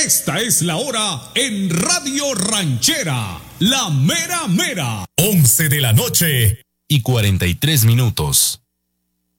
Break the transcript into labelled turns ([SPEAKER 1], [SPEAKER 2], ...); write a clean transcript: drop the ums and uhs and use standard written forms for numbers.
[SPEAKER 1] Esta es la hora en Radio Ranchera, la mera mera.
[SPEAKER 2] 11 de la noche y 43 minutos.